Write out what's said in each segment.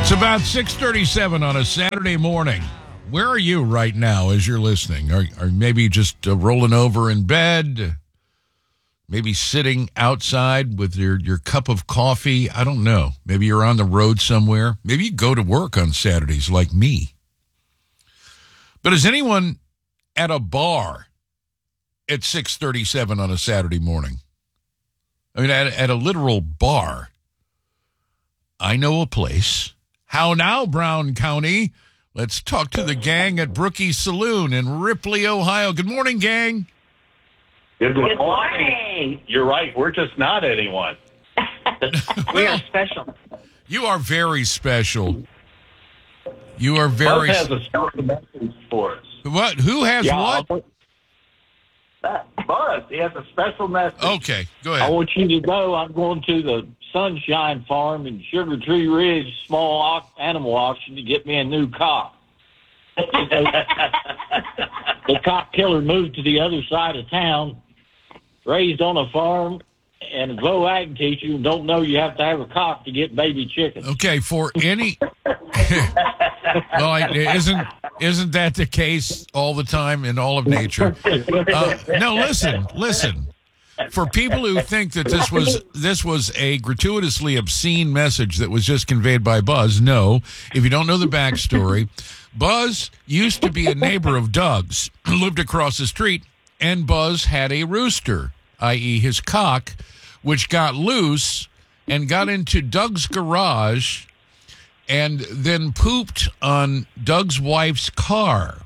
It's about 6:37 on a Saturday morning. Where are you right now as you're listening? Are maybe just rolling over in bed? Maybe sitting outside with your cup of coffee? I don't know. Maybe you're on the road somewhere. Maybe you go to work on Saturdays like me. But is anyone at a bar at 6:37 on a Saturday morning? I mean, at a literal bar. I know a place. How now, Brown County? Let's talk to the gang at Brookie's Saloon in Ripley, Ohio. Good morning, gang. Good morning. You're right. We're just not anyone. We are special. You are very special. You are very... Buzz has a special message for us. What? Who has what? Buzz, he has a special message. Okay, go I ahead. want you to know I'm going to the Sunshine Farm in Sugar Tree Ridge small animal auction to get me a new cock. The cock killer moved to the other side of town, raised on a farm, and a low ag teacher don't know you have to have a cock to get baby chickens. Okay, for any... Well, isn't that the case all the time in all of nature? No, listen. For people who think that this was a gratuitously obscene message that was just conveyed by Buzz, no. If you don't know the backstory, Buzz used to be a neighbor of Doug's, who lived across the street, and Buzz had a rooster, i.e. his cock, which got loose and got into Doug's garage and then pooped on Doug's wife's car.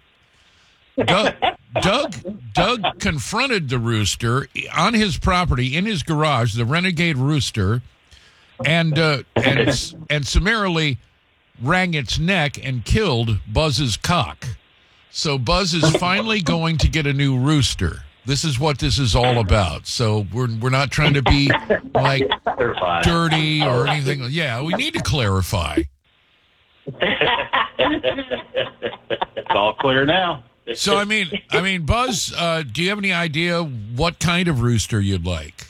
Doug confronted the rooster on his property in his garage, the renegade rooster, and summarily wrang its neck and killed Buzz's cock. So Buzz is finally going to get a new rooster. This is what this is all about. So we're not trying to be like dirty or anything. Yeah, we need to clarify. It's all clear now. So I mean, Buzz, do you have any idea what kind of rooster you'd like?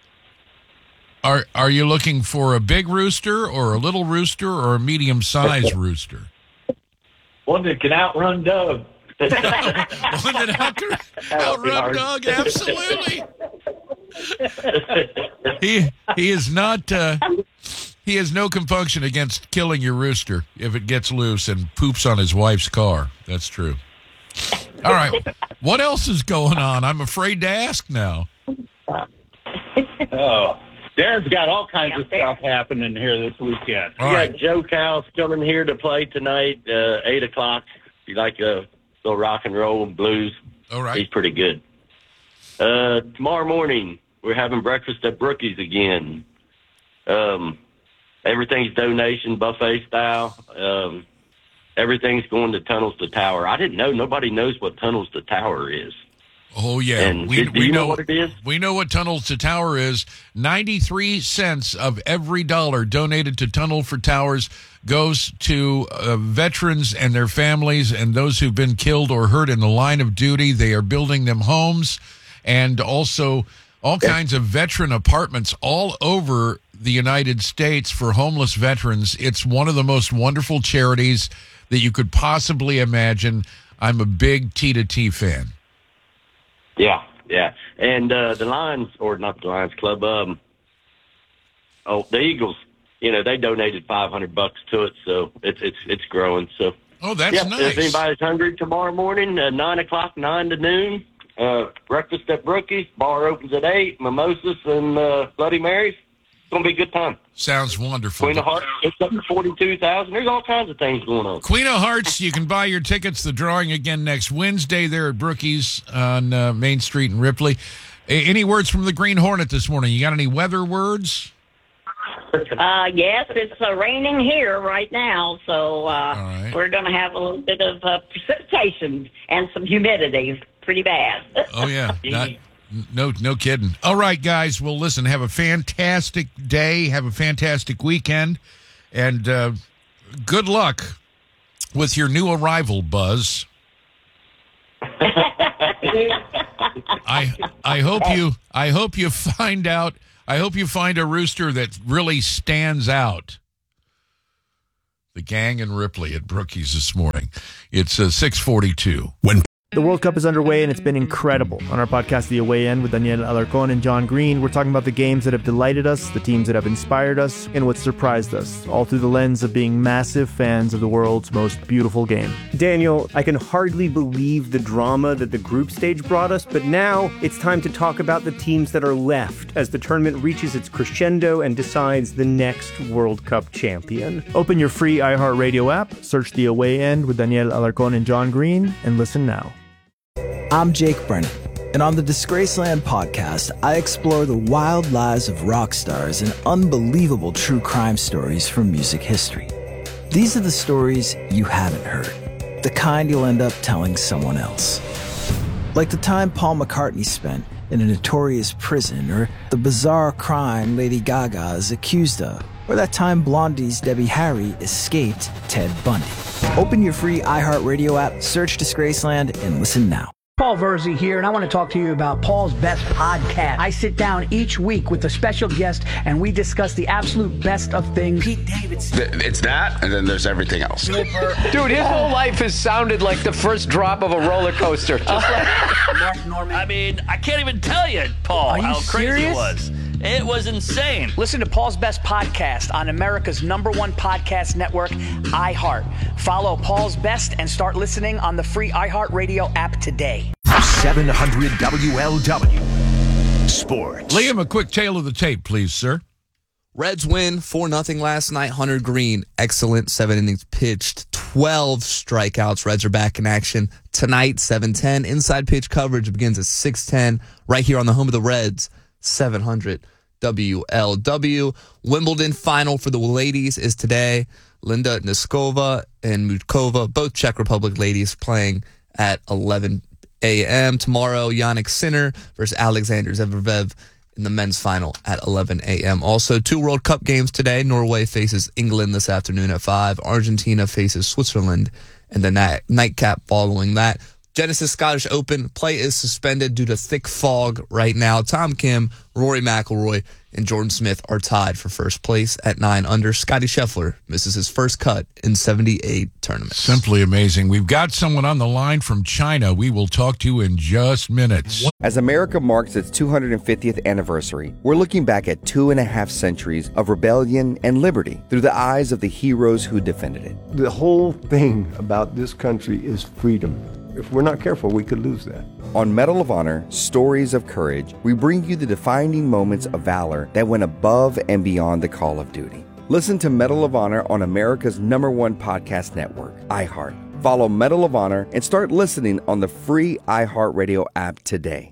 Are you looking for a big rooster or a little rooster or a medium-sized rooster? One that can outrun Doug. One that outrun Doug, absolutely. He is not. He has no compunction against killing your rooster if it gets loose and poops on his wife's car. That's true. All right. What else is going on? I'm afraid to ask now. Oh, Darren's got all kinds of stuff happening here this weekend. All We right. got Joe Cows coming here to play tonight, 8 o'clock. If you like a little rock and roll and blues, All right. he's pretty good. Tomorrow morning, we're having breakfast at Brookie's again. Everything's donation, buffet style. Everything's going to Tunnels to Tower. I didn't know. Nobody knows what Tunnels to Tower is. Oh, yeah. And do you know what it is? We know what Tunnel to Tower is. 93 cents of every dollar donated to Tunnel for Towers goes to veterans and their families and those who've been killed or hurt in the line of duty. They are building them homes and also all kinds of veteran apartments all over the United States for homeless veterans. It's one of the most wonderful charities that you could possibly imagine. I'm a big T2T fan. Yeah. And the Lions, or not the Lions Club, the Eagles, they donated $500 to it, so it's growing. So Oh, that's nice. If anybody's hungry tomorrow morning, 9 o'clock, 9 to noon, breakfast at Brookie's, bar opens at 8, mimosas and Bloody Marys. It's going to be a good time. Sounds wonderful. Queen of Hearts, it's up to 42,000. There's all kinds of things going on. Queen of Hearts, you can buy your tickets. The drawing again next Wednesday there at Brookie's on Main Street in Ripley. Any words from the Green Hornet this morning? You got any weather words? Yes, it's raining here right now, so right. we're going to have a little bit of precipitation and some humidity. Pretty bad. Oh, yeah. No kidding. All right, guys. Well, listen, have a fantastic day. Have a fantastic weekend. And good luck with your new arrival, Buzz. I hope you find a rooster that really stands out. The gang and Ripley at Brookie's this morning. It's 6:42. The World Cup is underway, and it's been incredible. On our podcast, The Away End, with Daniel Alarcón and John Green, we're talking about the games that have delighted us, the teams that have inspired us, and what surprised us, all through the lens of being massive fans of the world's most beautiful game. Daniel, I can hardly believe the drama that the group stage brought us, but now it's time to talk about the teams that are left as the tournament reaches its crescendo and decides the next World Cup champion. Open your free iHeartRadio app, search The Away End with Daniel Alarcón and John Green, and listen now. I'm Jake Brennan, and on the Disgraceland podcast, I explore the wild lives of rock stars and unbelievable true crime stories from music history. These are the stories you haven't heard, the kind you'll end up telling someone else. Like the time Paul McCartney spent in a notorious prison, or the bizarre crime Lady Gaga is accused of, or that time Blondie's Debbie Harry escaped Ted Bundy. Open your free iHeartRadio app, search Disgraceland, and listen now. Paul Verzi here, and I want to talk to you about Paul's Best Podcast. I sit down each week with a special guest, and we discuss the absolute best of things. Pete Davidson. It's that, and then there's everything else. Dude, his whole life has sounded like the first drop of a roller coaster. Just like Mark Norman. I mean, I can't even tell you, Paul, how crazy it was. It was insane. Listen to Paul's Best Podcast on America's #1 podcast network, iHeart. Follow Paul's Best and start listening on the free iHeartRadio app today. 700 WLW Sports. Liam, a quick tale of the tape, please, sir. Reds win 4-0 last night. Hunter Green, excellent 7 innings pitched, 12 strikeouts. Reds are back in action tonight, 7:10. Inside pitch coverage begins at 6:10 right here on the home of the Reds, 700 WLW. Wimbledon final for the ladies is today. Linda Neskova and Mutkova, both Czech Republic ladies, playing at 11 a.m. Tomorrow, Yannick Sinner versus Alexander Zverev in the men's final at 11 a.m. Also, 2 World Cup games today. Norway faces England this afternoon at 5. Argentina faces Switzerland, and the nightcap following that. Genesis Scottish Open play is suspended due to thick fog right now. Tom Kim, Rory McIlroy, and Jordan Smith are tied for first place at 9 under. Scotty Scheffler misses his first cut in 78 tournaments. Simply amazing. We've got someone on the line from China we will talk to in just minutes. As America marks its 250th anniversary, we're looking back at 2.5 centuries of rebellion and liberty through the eyes of the heroes who defended it. The whole thing about this country is freedom. If we're not careful, we could lose that. On Medal of Honor, Stories of Courage, we bring you the defining moments of valor that went above and beyond the call of duty. Listen to Medal of Honor on America's #1 podcast network, iHeart. Follow Medal of Honor and start listening on the free iHeartRadio app today.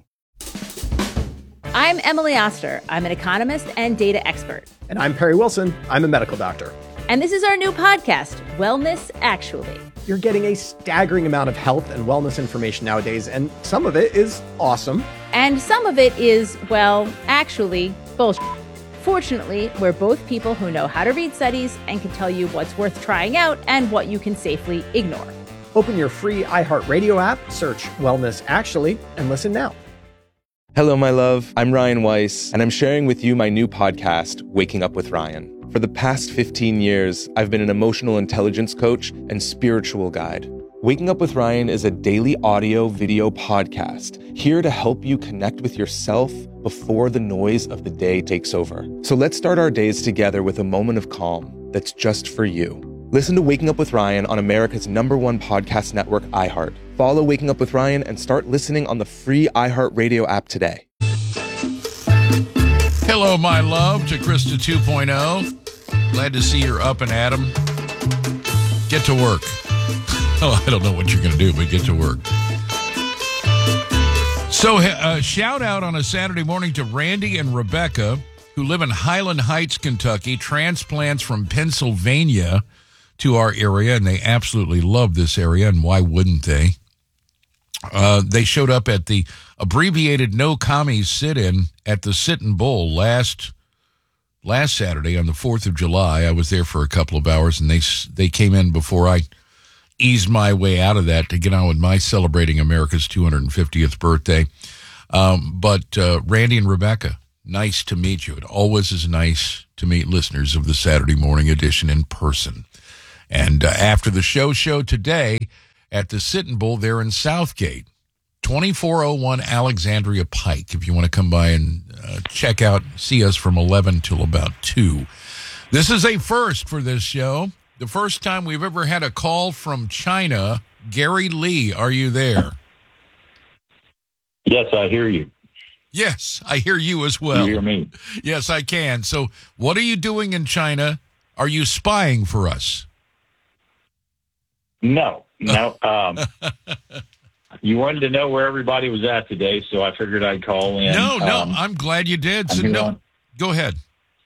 I'm Emily Oster. I'm an economist and data expert. And I'm Perry Wilson. I'm a medical doctor. And this is our new podcast, Wellness Actually. You're getting a staggering amount of health and wellness information nowadays, and some of it is awesome. And some of it is, well, actually, bullshit. Fortunately, we're both people who know how to read studies and can tell you what's worth trying out and what you can safely ignore. Open your free iHeartRadio app, search Wellness Actually, and listen now. Hello, my love. I'm Ryan Weiss, and I'm sharing with you my new podcast, Waking Up with Ryan. For the past 15 years, I've been an emotional intelligence coach and spiritual guide. Waking Up with Ryan is a daily audio video podcast here to help you connect with yourself before the noise of the day takes over. So let's start our days together with a moment of calm that's just for you. Listen to Waking Up with Ryan on America's #1 podcast network, iHeart. Follow Waking Up with Ryan and start listening on the free iHeartRadio app today. Hello, my love, to Krista 2.0. Glad to see you're up and at 'em. Get to work. Oh, I don't know what you're going to do, but get to work. So, shout out on a Saturday morning to Randy and Rebecca, who live in Highland Heights, Kentucky, transplants from Pennsylvania to our area, and they absolutely love this area, and why wouldn't they? They showed up at the abbreviated No Commies sit-in at the Sit and Bowl last Saturday on the 4th of July. I was there for a couple of hours, and they came in before I eased my way out of that to get on with my celebrating America's 250th birthday. But Randy and Rebecca, nice to meet you. It always is nice to meet listeners of the Saturday morning edition in person. And after the show today at the Sitting Bull there in Southgate, 2401 Alexandria Pike, if you want to come by and check out, see us from 11 till about 2. This is a first for this show. The first time we've ever had a call from China. Gary Lee, are you there? Yes, I hear you. Yes, I hear you as well. You hear me? Yes, I can. So what are you doing in China? Are you spying for us? No. You wanted to know where everybody was at today, so I figured I'd call in. No, I'm glad you did. So go ahead.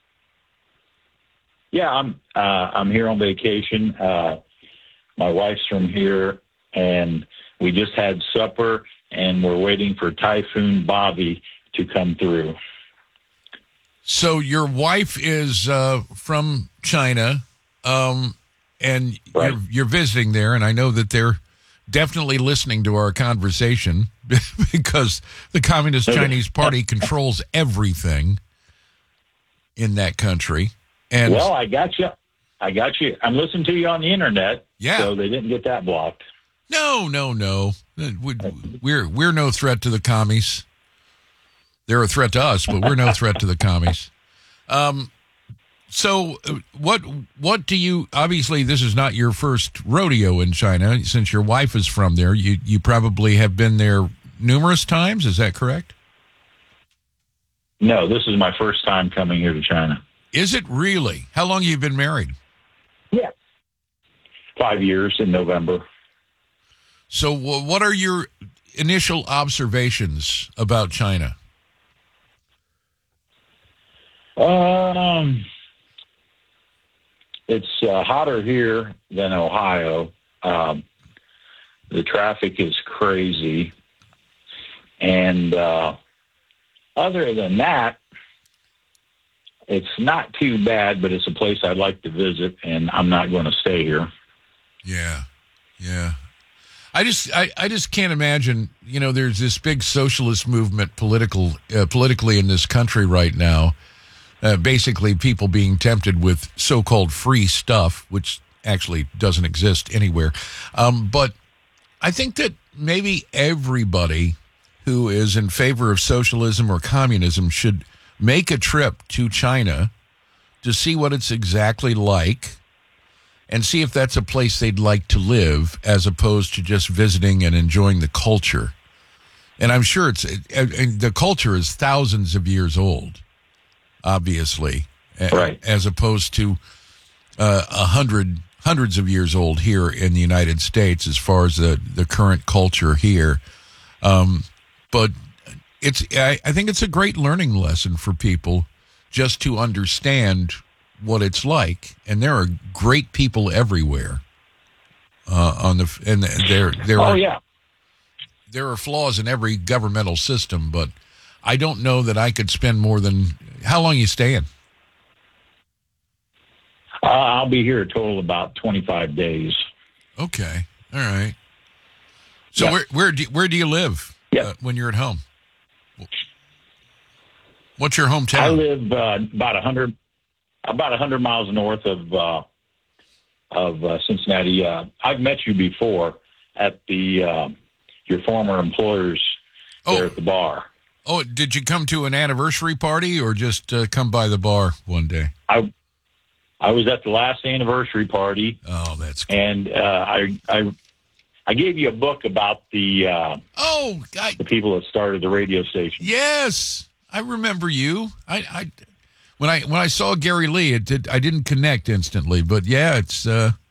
Yeah, I'm here on vacation. My wife's from here, and we just had supper, and we're waiting for Typhoon Bobby to come through. So your wife is from China, and right. you're visiting there, and I know that they're definitely listening to our conversation because the Communist Chinese Party controls everything in that country. And well, I got you. I'm listening to you on the internet. Yeah. So they didn't get that blocked. No. We're no threat to the commies. They're a threat to us, but we're no threat to the commies. So what do you, obviously this is not your first rodeo in China. Since your wife is from there, you probably have been there numerous times. Is that correct? No, this is my first time coming here to China. Is it really? How long have you been married? Yeah. 5 years in November. So what are your initial observations about China? It's hotter here than Ohio. The traffic is crazy. And other than that, it's not too bad, but it's a place I'd like to visit, and I'm not going to stay here. Yeah. I just can't imagine, there's this big socialist movement politically in this country right now. Basically, people being tempted with so-called free stuff, which actually doesn't exist anywhere. But I think that maybe everybody who is in favor of socialism or communism should make a trip to China to see what it's exactly like and see if that's a place they'd like to live as opposed to just visiting and enjoying the culture. And I'm sure the culture is thousands of years old. Obviously, right. As opposed to hundreds of years old here in the United States, as far as the current culture here. But I think it's a great learning lesson for people just to understand what it's like, and there are great people everywhere. There are flaws in every governmental system, but I don't know that I could spend more than. How long are you staying? I'll be here a total of about 25 days. Okay, all right. So where do you live when you're at home? What's your hometown? I live about 100 miles north of Cincinnati. I've met you before at the your former employers there at the bar. Oh, did you come to an anniversary party or just come by the bar one day? I was at the last anniversary party. Oh, that's cool. And I gave you a book about the people that started the radio station. Yes, I remember you. When I saw Gary Lee, I didn't connect instantly, but yeah, it's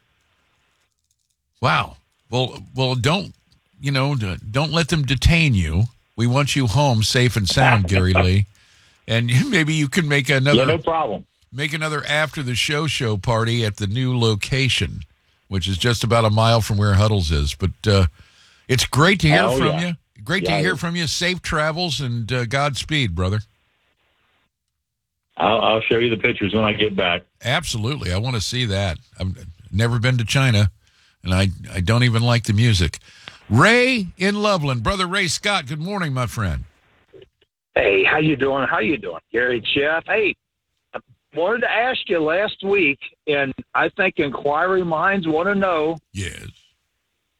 wow. Well, don't let them detain you. We want you home safe and sound, Gary Lee, and maybe you can make another. Yeah, no problem. Make another after the show party at the new location, which is just about a mile from where Huddles is. But it's great to hear from you. Great to hear from you. Safe travels and Godspeed, brother. I'll show you the pictures when I get back. Absolutely. I want to see that. I've never been to China, and I don't even like the music. Ray in Loveland. Brother Ray Scott, good morning, my friend. Hey, how you doing? Gary Jeff. Hey, wanted to ask you last week, and I think inquiry minds want to know. Yes.